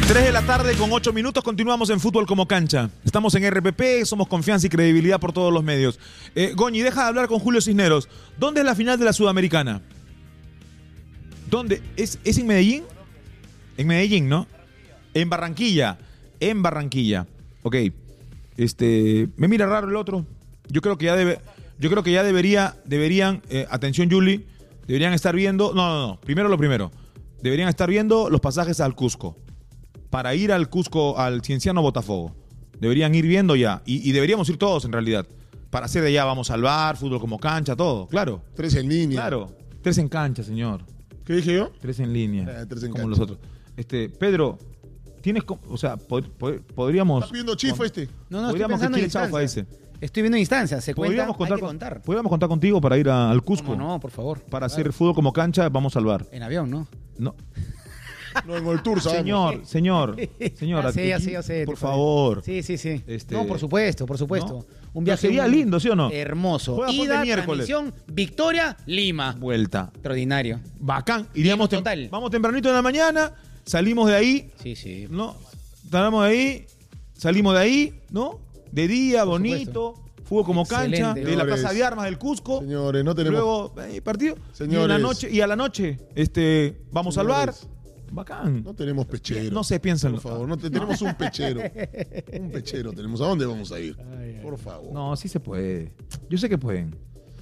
3 de la tarde con 8 minutos, continuamos en Fútbol como Cancha. Estamos en RPP, somos confianza y credibilidad por todos los medios. Goñi, deja de hablar con Julio Cisneros. ¿Dónde es la final de la Sudamericana? ¿Dónde? ¿Es en Medellín? En Medellín, ¿no? En Barranquilla. En Barranquilla. Ok. Me mira raro el otro. Yo creo que ya deberían, atención Juli, deberían estar viendo, no, primero lo primero. Deberían estar viendo los pasajes al Cusco. Para ir al Cusco, al Cienciano Botafogo. Deberían ir viendo ya. Y deberíamos ir todos, en realidad. Para hacer de allá, vamos al bar, Fútbol como Cancha, todo. Claro. 3 en línea. Claro. 3 en cancha, señor. ¿Qué dije yo? 3 en línea. 3 en como cancha. los otros. Pedro, tienes... O sea, podríamos... ¿Estás pidiendo chifo No, podríamos estoy pensando en que chaufa ese. Estoy viendo instancias, se cuenta, hay que contar. ¿Podríamos contar contigo para ir al Cusco? No, por favor. Para hacer Fútbol como Cancha, vamos al bar. En avión, ¿no? No. No, en el tour, ¿sabes? Señor. Ya sé. Por favor. Sí. No, por supuesto. ¿No? Un viaje sería lindo, ¿sí o no? hermoso. Juega ponte Ida, miércoles. transmisión, Victoria, Lima. Vuelta. Extraordinario. Bacán. Iríamos Total. Vamos tempranito en la mañana, salimos de ahí. Sí. ¿No? Salimos de ahí, ¿no? De día, Por bonito. Fútbol como Cancha, Excelente. de la Señores. Plaza de Armas del Cusco. Señores, no tenemos... Luego, partido. Señores. Y a la noche, vamos al bar. Bacán. No tenemos pechero. No sé, piénsenlo. Por favor, tenemos un pechero. Un pechero tenemos. ¿A dónde vamos a ir? Por favor. No, sí se puede. Yo sé que pueden.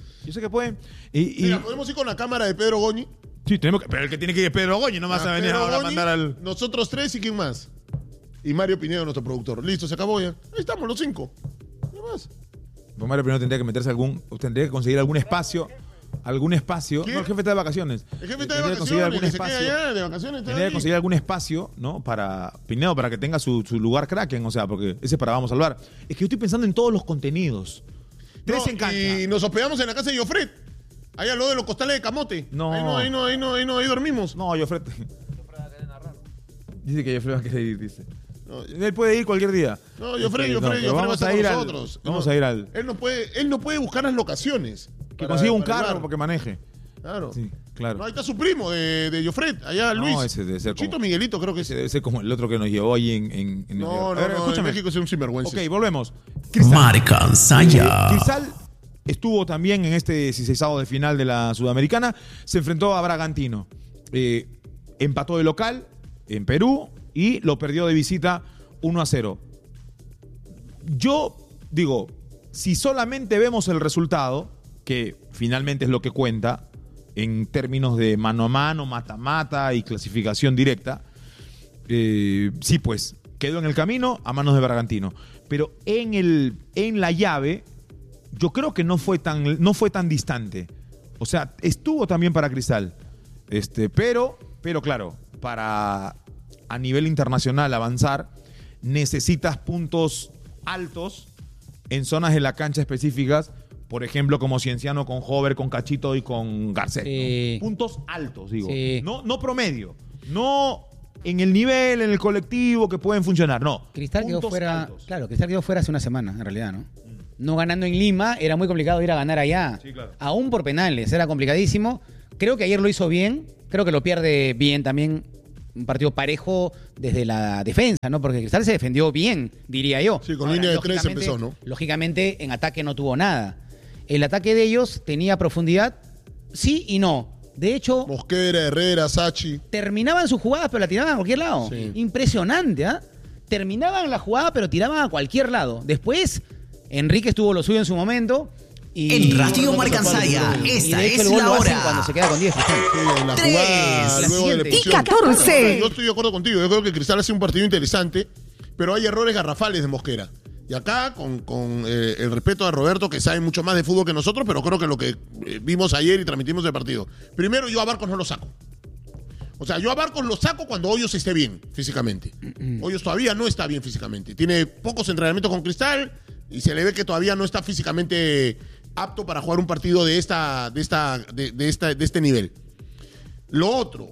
Mira, ¿podemos ir con la cámara de Pedro Goñi? Sí, tenemos que. Pero el que tiene que ir es Pedro Goñi, no vas a venir Pedro ahora a Goñi, mandar al. Nosotros 3 y ¿quién más? Y Mario Pinedo, nuestro productor. Listo, se acabó ya. Ahí estamos, los 5. ¿Qué más? Pues Mario primero tendría que meterse tendría que conseguir algún espacio. ¿Quién? No, el jefe está de vacaciones. El jefe está de Tendría que conseguir algún vacaciones, se queda espacio. allá de vacaciones. Tendría que conseguir algún espacio, ¿no? Para Pinedo, para que tenga su lugar Kraken, o sea, porque ese es para vamos al bar. Es que yo estoy pensando en todos los contenidos. 3 en cancha. Y nos hospedamos en la casa de Jofred. Allá lo de los costales de camote. No. Ahí dormimos. No, Jofred. Dice que Jofred va a querer ir, dice. No, Él puede ir cualquier día. No, Jofred va a estar con nosotros. Vamos a ir al. Él no puede buscar las locaciones. Que consiga un carro porque maneje. Claro. Sí, claro. No, ahí está su primo de Jofred, allá No, Luis. ese debe ser Chito como- Miguelito, creo que Ese es. debe ser como el otro que nos llevó ahí en No, A ver, en escúchame. México es un sinvergüenza. Ok, volvemos. Marcansaya. Cristal estuvo también en este 16avo de final de la Sudamericana. Se enfrentó a Bragantino. Empató de local en Perú y lo perdió de visita 1-0. Yo digo, si solamente vemos el resultado, que finalmente es lo que cuenta en términos de mano a mano, mata-mata y clasificación directa, sí, pues quedó en el camino a manos de Bragantino. Pero en la llave, yo creo que no fue tan distante. O sea, estuvo también para Cristal. Pero claro, para a nivel internacional avanzar, necesitas puntos altos en zonas de la cancha específicas, por ejemplo, como Cienciano con Hover, con Cachito y con Garcet. Sí. ¿No? Puntos altos, digo. Sí. No promedio. No en el nivel, en el colectivo que pueden funcionar. No. Cristal quedó Puntos fuera. altos. Claro, Cristal quedó fuera hace una semana, en realidad, ¿no? No ganando en Lima, era muy complicado ir a ganar allá. Sí, claro. Aún por penales, era complicadísimo. Creo que ayer lo hizo bien. Creo que lo pierde bien también. Un partido parejo desde la defensa, ¿no? Porque Cristal se defendió bien, diría yo. Sí, con línea de 3 lógicamente- empezó, ¿no? Lógicamente, en ataque no tuvo nada. El ataque de ellos tenía profundidad, sí y no. De hecho, Mosquera, Herrera, Sachi. terminaban sus jugadas, pero la tiraban a cualquier lado. Sí. Impresionante, ¿ah? Terminaban la jugada, pero tiraban a cualquier lado. Después, Enrique estuvo lo suyo en su momento. Y En Radio Marcansaya, y esta de hecho es el gol la lo hacen hora. cuando se queda con 10. Sí, en la Tres. jugada La luego de la siguiente. expulsión. Y 14. Yo estoy de acuerdo contigo. Yo creo que Cristal hace un partido interesante, pero hay errores garrafales de Mosquera. Y acá, con el respeto a Roberto, que sabe mucho más de fútbol que nosotros, pero creo que lo que vimos ayer y transmitimos del partido. Primero, yo a Barcos no lo saco. O sea, yo a Barcos lo saco cuando Hoyos esté bien físicamente. Hoyos todavía no está bien físicamente. Tiene pocos entrenamientos con Cristal y se le ve que todavía no está físicamente apto para jugar un partido de este nivel. Lo otro,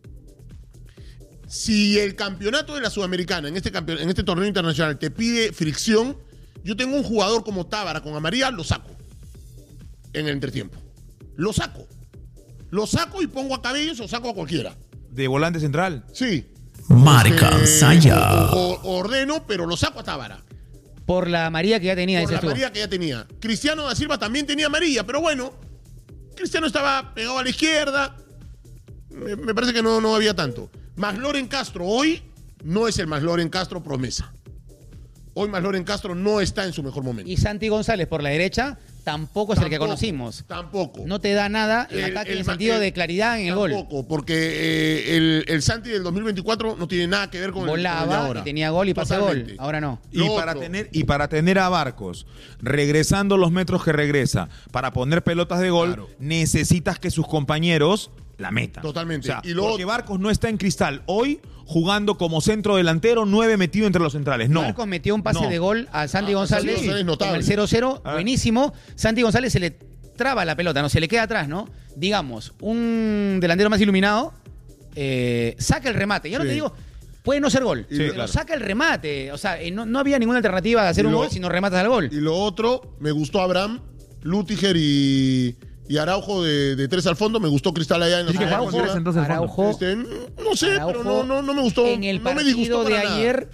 si el campeonato de la Sudamericana, en este torneo internacional, te pide fricción, yo tengo un jugador como Tábara con Amarilla, lo saco en el entretiempo. Lo saco y pongo a Cabellos o saco a cualquiera. ¿De volante central? Sí. Marca Saya. Ordeno, pero lo saco a Tábara. Por la amarilla que ya tenía, Por dices la tú. amarilla que ya tenía. Cristiano da Silva también tenía amarilla, pero bueno, Cristiano estaba pegado a la izquierda. Me parece que no había tanto. Masloren Castro hoy no es el Masloren Castro promesa. Hoy Masloren Castro no está en su mejor momento. Y Santi González por la derecha tampoco es el que conocimos. Tampoco. No te da nada en ataque en el sentido de claridad en el gol. Tampoco, porque el Santi del 2024 no tiene nada que ver con el de Volaba ahora. y tenía gol y pase Totalmente. gol. Ahora no. Y Lo para, otro. tener a Barcos regresando los metros que regresa para poner pelotas de gol, Claro. necesitas que sus compañeros la metan. Totalmente. O sea, Y lo porque otro. Barcos no está en Cristal hoy jugando como centro delantero, 9 metido entre los centrales. No. Marcos metió un pase No. de gol a Santi A González, Santi González notable. en el 0-0, Ah. buenísimo. Santi González se le traba la pelota, no se le queda atrás, ¿no? Digamos, un delantero más iluminado saca el remate. Yo no Sí. te digo, puede no ser gol, Sí, pero claro. saca el remate. O sea, no había ninguna alternativa de hacer Y un lo- gol si no rematas al gol. Y lo otro, me gustó Abraham, Lutiger y Araujo de tres al fondo. Me gustó Cristal allá en la Sí, que zona juega con defensiva. tres, entonces, al fondo. Araujo, No sé, Araujo, pero no me gustó. En el no me disgustó partido de para nada. ayer,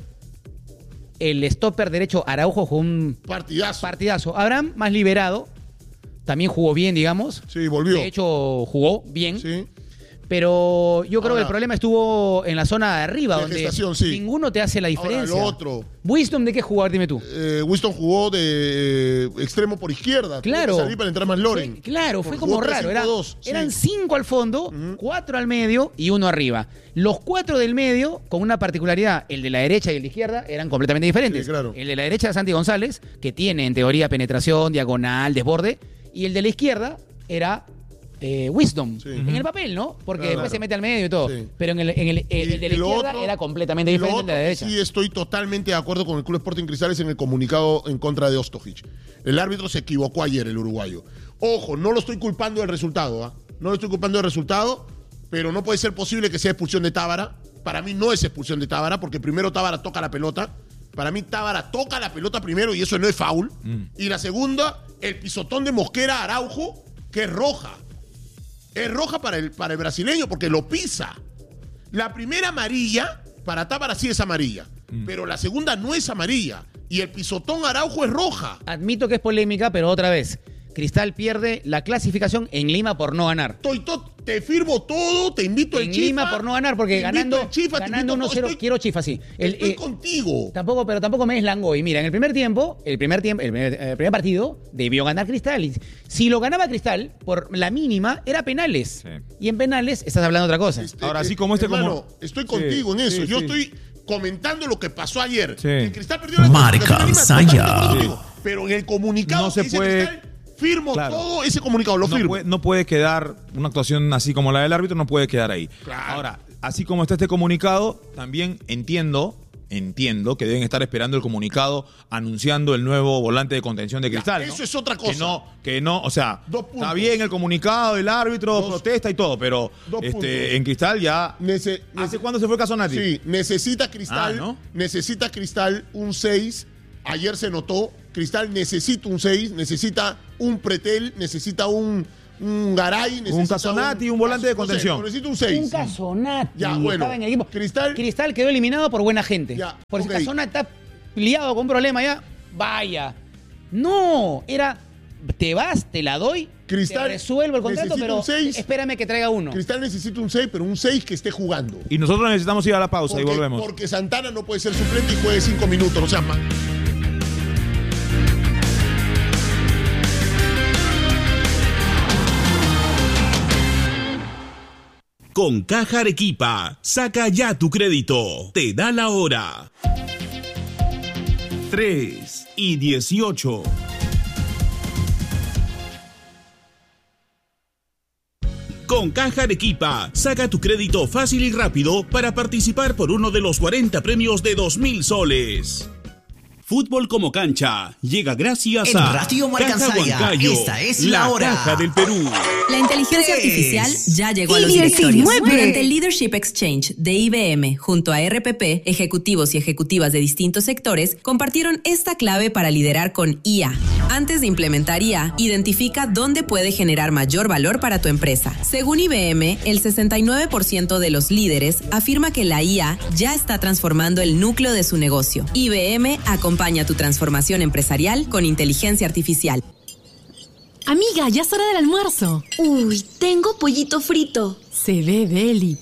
el stopper derecho Araujo jugó un Partidazo. partidazo. Abraham, más liberado, también jugó bien, digamos. Sí, volvió. De hecho, jugó bien. Sí. Pero yo creo Ahora, que el problema estuvo en la zona de arriba, de donde gestación, sí. ninguno te hace la Ahora, diferencia. lo otro. Wisdom, ¿de qué jugar? Dime tú. Winston jugó de extremo por izquierda. Claro. Tuvo que salir para entrar más Loren. Sí, claro, fue Porque como jugó raro. 3-5-2, sí. Eran 5 al fondo, 4 al medio y 1 arriba. Los 4 del medio, con una particularidad, el de la derecha y el de izquierda, eran completamente diferentes. Sí, claro. El de la derecha era Santi González, que tiene en teoría penetración, diagonal, desborde, y el de la izquierda era Wisdom. Sí. En el papel, ¿no? Porque Claro. después se mete al medio y todo. Sí. Pero el de la Y lo izquierda otro- era completamente y lo diferente al de la otro, derecha. Sí, estoy totalmente de acuerdo con el Club Sporting Cristales en el comunicado en contra de Ostojic. El árbitro se equivocó ayer, el uruguayo. Ojo, no lo estoy culpando del resultado, ¿ah? No lo estoy culpando del resultado, pero no puede ser posible que sea expulsión de Tábara. Para mí no es expulsión de Tábara, porque primero Tábara toca la pelota. Para mí Tábara toca la pelota primero y eso no es foul. Y la segunda, el pisotón de Mosquera a Araujo, que es roja. Es roja para el brasileño porque lo pisa. La primera amarilla, para Tábara sí es amarilla. Pero la segunda no es amarilla. Y el pisotón Araujo es roja. Admito que es polémica, pero otra vez, Cristal pierde la clasificación en Lima por no ganar. Te firmo todo, te invito al En chifa. Lima por no ganar, porque te ganando, invito al chifa, te ganando invito- 1-0, estoy- quiero chifa, sí. Estoy contigo. Tampoco me deslango. Y mira, en el primer partido, debió ganar Cristal. Y si lo ganaba Cristal, por la mínima, era penales. Sí. Y en penales estás hablando de otra cosa. Ahora, así como este, hermano, como- estoy Sí, contigo en eso. sí, Yo sí. estoy comentando lo que pasó ayer. Sí. El Cristal perdió la Marca clasificación Saya. totalmente de acuerdo contigo. Pero en el comunicado No se que dice puede- Cristal, firmo Claro. todo ese comunicado, lo no firmo. puede, no puede quedar una actuación así como la del árbitro, no puede quedar ahí. Claro. Ahora, así como está este comunicado, también entiendo que deben estar esperando el comunicado anunciando el nuevo volante de contención de Cristal. eso ¿no? es otra cosa. Que no, o sea, Dos puntos. está bien el comunicado del árbitro, protesta y todo, pero Dos puntos. en Cristal ya. ¿Hace cuándo se fue Casonati? Sí, necesita Cristal, ¿no? necesita Cristal un 6. Ayer se notó, Cristal necesita un 6, necesita un Pretel, necesita un Garay, necesita Casonati, un volante de no sé, contención. necesita un 6. Un Casonati. Ya, bueno. Estaba en el equipo. Cristal- quedó eliminado por buena gente. Ya, por ok. si Casonati está liado con un problema ya, vaya. No, era, te vas, te la doy, Cristal te resuelvo el contrato, necesita pero un 6. espérame que traiga uno. Cristal necesita un 6, pero un 6 que esté jugando. Y nosotros necesitamos ir a la pausa y volvemos. Porque Santana no puede ser suplente y juegue 5 minutos, no seas mal. Con Caja Arequipa, saca ya tu crédito. Te da la hora. 3:18. Con Caja Arequipa, saca tu crédito fácil y rápido para participar por uno de los 40 premios de 2.000 soles. Fútbol como cancha llega gracias En a Radio Caja Marcansaya, Huancayo, esta es la hora. Caja del Perú. La inteligencia artificial ya llegó a los directorios. Durante el Leadership Exchange de IBM junto a RPP, ejecutivos y ejecutivas de distintos sectores compartieron esta clave para liderar con IA. Antes de implementar IA, identifica dónde puede generar mayor valor para tu empresa. Según IBM, el 69% de los líderes afirma que la IA ya está transformando el núcleo de su negocio. IBM acompaña tu transformación empresarial con inteligencia artificial. Amiga, ya es hora del almuerzo. Uy, tengo pollito frito. Se ve deli.